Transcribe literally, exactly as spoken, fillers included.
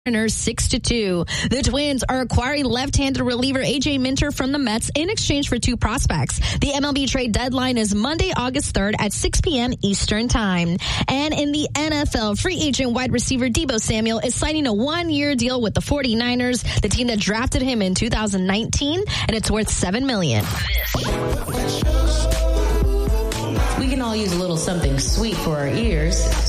six to two. The Twins are acquiring left-handed reliever A J Minter from the Mets in exchange for two prospects. The M L B trade deadline is Monday, August third at six p.m. Eastern Time. And in the N F L, free agent wide receiver Deebo Samuel is signing a one-year deal with the forty-niners, the team that drafted him in two thousand nineteen, and it's worth seven million dollars. We can all use a little something sweet for our ears.